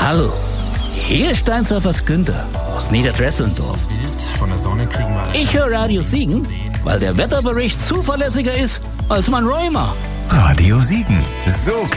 Hallo, hier ist Steinsurfers Günther aus Niederdressendorf. Von der Sonne kriegen wir Ich höre Radio Siegen, weil der Wetterbericht zuverlässiger ist als mein Rheuma. Radio Siegen. So